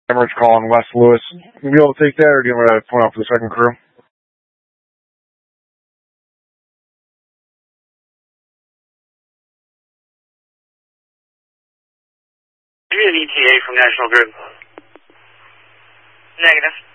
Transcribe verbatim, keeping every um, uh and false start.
Emirates calling West Lewis. You be able to take that, or do you want me to point out for the second crew? Do you get an E T A from National Grid? Negative.